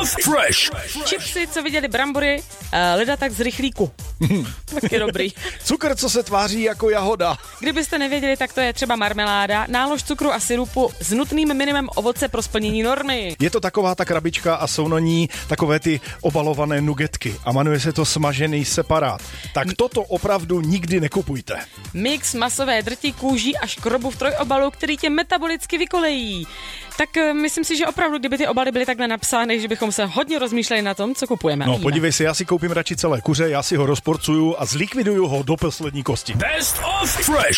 of Fresh. Chipsy, co viděli brambory, leda tak z rychlíku. Taky dobrý. Cukr, co se tváří jako jahoda. Kdybyste nevěděli, tak to je třeba marmeláda, nálož cukru a sirupu s nutným minimem ovoce pro splnění normy. Je to taková ta krabička a jsou na ní takové ty obalované nugetky a jmenuje se to smažený separát. Tak toto opravdu nikdy nekupujte. Mix masové drtí kůží a škrobu v trojobalu, který tě metabolicky vykolejí. Tak myslím si, že opravdu, kdyby ty obaly byly takhle napsány, že bychom se hodně rozmýšleli na tom, co kupujeme. No podívej si, já si koupím radši celé kuře, já si ho rozporcuju a zlikviduju ho do poslední kosti. Best of Fresh.